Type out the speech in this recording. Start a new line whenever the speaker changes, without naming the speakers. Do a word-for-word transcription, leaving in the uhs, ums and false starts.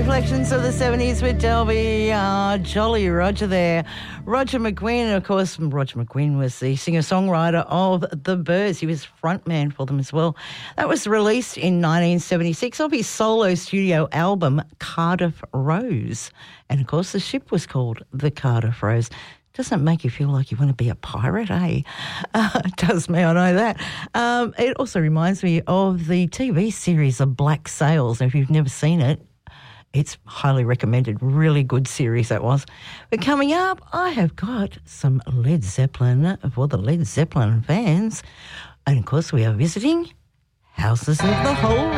Recollections of the seventies with Delby, uh, Jolly Roger there. Roger McGuinn, of course, Roger McGuinn was the singer-songwriter of The Byrds. He was frontman for them as well. That was released in nineteen seventy-six off his solo studio album, Cardiff Rose. And, of course, the ship was called the Cardiff Rose. Doesn't it make you feel like you want to be a pirate, eh? Uh, it does me, I know that. Um, it also reminds me of the T V series of Black Sails. If you've never seen it, it's highly recommended. Really good series that was. But coming up, I have got some Led Zeppelin for the Led Zeppelin fans. And, of course, we are visiting Houses of the Holy.